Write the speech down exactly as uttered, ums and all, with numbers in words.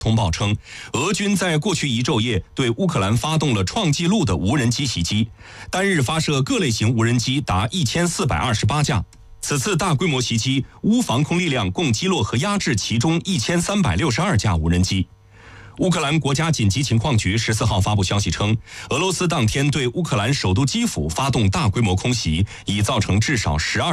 通报称，俄军在过去一昼夜对乌克兰发动了创纪录的无人机袭击，单日发射各类型无人机达一千四百二十八架。此次大规模袭击，乌防空力量共击落和压制其中一千三百六十二架无人机。乌克兰国家紧急情况局十四号发布消息称，俄罗斯当天对乌克兰首都基辅发动大规模空袭，已造成至少十二